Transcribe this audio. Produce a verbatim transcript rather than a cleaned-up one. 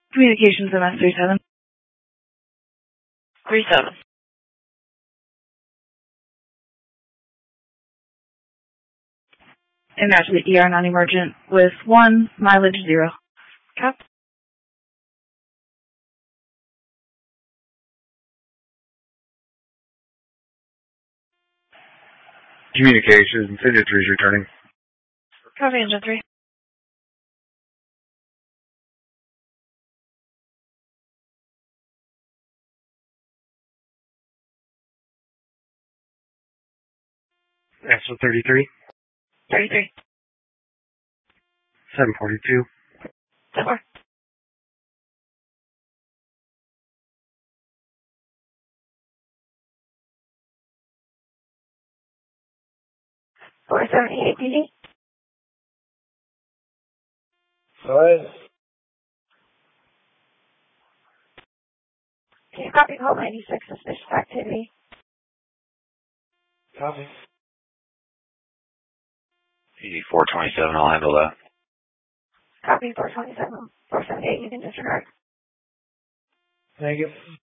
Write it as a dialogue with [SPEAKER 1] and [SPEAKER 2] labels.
[SPEAKER 1] Communications M S three seven. three seven. Immaculate E R non-emergent with one, mileage zero. Cap.
[SPEAKER 2] Communications, engine three is returning.
[SPEAKER 1] Copy, engine three.
[SPEAKER 2] Axle thirty-three.
[SPEAKER 1] thirty-three.
[SPEAKER 2] seven forty-two.
[SPEAKER 1] four. four seventy-eight P D.
[SPEAKER 2] Five.
[SPEAKER 1] Can you copy call ninety-six suspicious activity?
[SPEAKER 2] Copy.
[SPEAKER 3] P D four twenty-seven, I'll handle that.
[SPEAKER 1] Copy four twenty-seven. four seventy-eight, you can disregard.
[SPEAKER 2] Thank you.